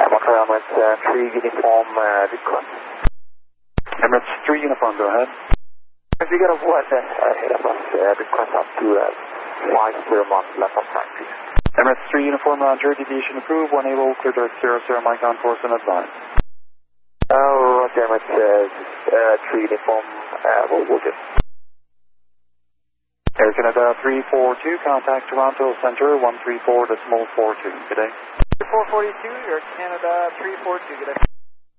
Montreal Emirates 3 uniform request. Emirates 3 uniform, go ahead. If you got a word ahead of us, request up to 5 months left of time, please. Emirates 3 uniform, roger, deviation approved, 1 able, clear direct 00, Mike on course and advise. Roger, Emirates 3 uniform, we'll do. Air Canada 342, contact Toronto Centre 134.42, good day. 442, Air Canada 342, good day.